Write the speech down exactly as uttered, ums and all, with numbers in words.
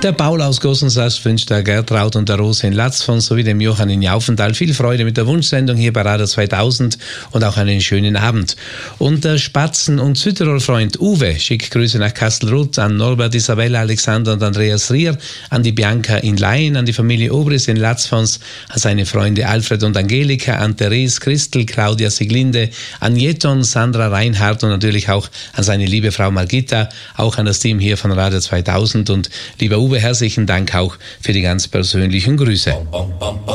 Der Paul aus Gossensast wünscht der Gertraud und der Rose in Latzfons sowie dem Johann in Jaufenthal viel Freude mit der Wunschsendung hier bei Radio zweitausend und auch einen schönen Abend. Und der Spatzen- und Südtirol-Freund Uwe schickt Grüße nach Kastelruth an Norbert, Isabella, Alexander und Andreas Rier, an die Bianca in Laien, an die Familie Obris in Latzfons, an seine Freunde Alfred und Angelika, an Therese, Christel, Claudia, Siglinde, an Jeton, Sandra, Reinhardt und natürlich auch an seine liebe Frau Margita, auch an das Team hier von Radio zweitausend und lieber Uwe, herzlichen Dank auch für die ganz persönlichen Grüße.